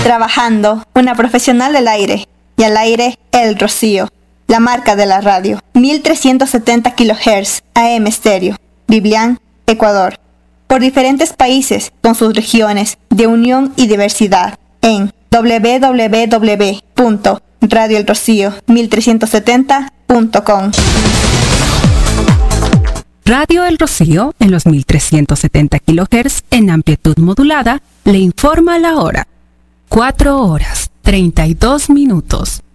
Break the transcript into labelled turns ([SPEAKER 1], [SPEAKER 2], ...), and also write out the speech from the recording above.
[SPEAKER 1] Trabajando, una profesional del aire. Y al aire, El Rocío, la marca de la radio. 1370 kHz, AM estéreo. Biblián, Ecuador. Por diferentes países, con sus regiones de unión y diversidad. En www.radioelrocío1370.com.
[SPEAKER 2] Radio El Rocío, en los 1370 kHz en amplitud modulada, le informa la hora. 4 horas, 32 minutos.